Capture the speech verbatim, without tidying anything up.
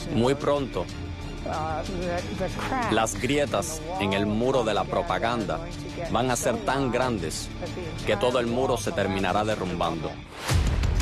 Muy pronto, las grietas en el muro de la propaganda van a ser tan grandes que todo el muro se terminará derrumbando.